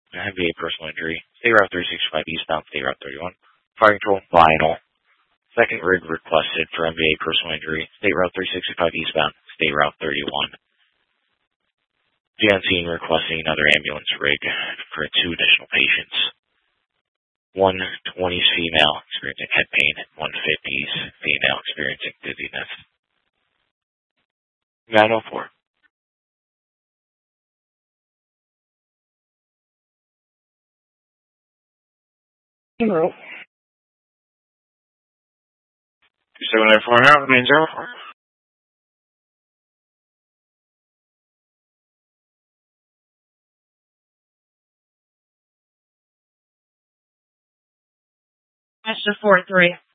MVA personal injury, State Route 365 eastbound, State Route 31. Fire control, Lionel. Second rig requested for MVA personal injury, State Route 365 eastbound, State Route 31. Jansen requesting another ambulance rig for 2 additional patients. 120's female experiencing head pain, 150's female experiencing dizziness. 904. Hello. 2794 now, main 04. That's the 4-3.